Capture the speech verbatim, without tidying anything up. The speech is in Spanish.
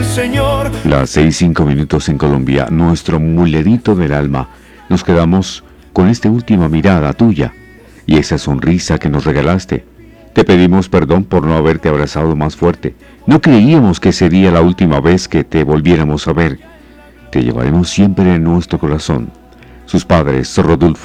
del Señor. Las seis cinco minutos en Colombia, nuestro mulerito del alma. Nos quedamos con esta última mirada tuya y esa sonrisa que nos regalaste. Te pedimos perdón por no haberte abrazado más fuerte. No creíamos que sería la última vez que te volviéramos a ver. Te llevaremos siempre en nuestro corazón. Sus padres, Rodolfo